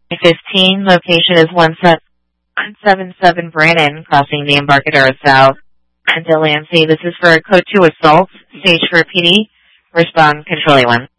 15, location is 177 Brannan, crossing the Embarcadero South. And Delancey, this is for a code 2 assault, stage for PD. Respond, Control A1.